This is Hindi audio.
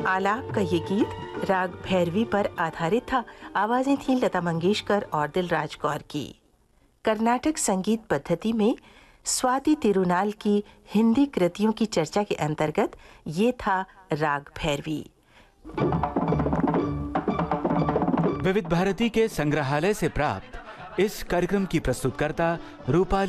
आलाप का ये गीत राग भैरवी पर आधारित था। आवाजें थीं लता मंगेशकर और दिलराज कौर की। कर्नाटक संगीत पद्धति में स्वाति तिरुनाल की हिंदी कृतियों की चर्चा के अंतर्गत ये था राग भैरवी। विविध भारती के संग्रहालय से प्राप्त इस कार्यक्रम की प्रस्तुतकर्ता रूपाली